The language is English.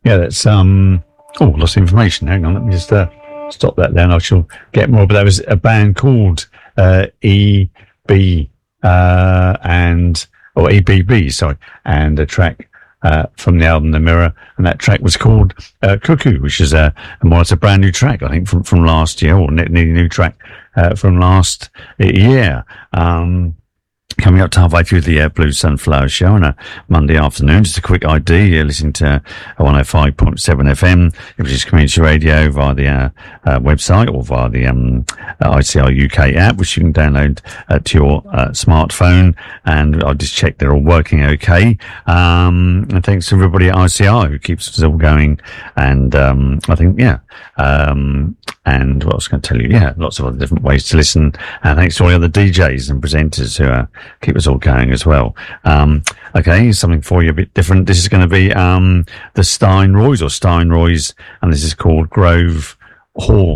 Yeah, that's lots of information. Hang on, let me just stop that then. I shall get more. But that was a band called EB EBB, sorry, and a track from the album The Mirror, and that track was called Cuckoo, which is it's a brand new track, I think, from last year, or nearly new track from last year. Coming up to halfway through the Blue Sunflower Show on a Monday afternoon. Just a quick ID. You're listening to 105.7 FM, which is community radio via the website or via the ICR UK app, which you can download to your smartphone. And I'll just check they're all working okay. And thanks to everybody at ICR who keeps us all going. And I think, and what I was going to tell you, lots of other different ways to listen. And thanks to all the other DJs and presenters who keep us all going as well. Okay, something for you a bit different. This is going to be the Steinroys, and this is called Grove Hall.